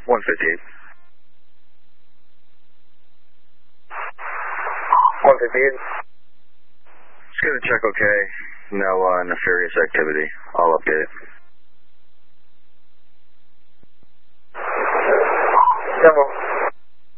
158. 158. Just gonna check okay. No nefarious activity. I'll update it. Temple.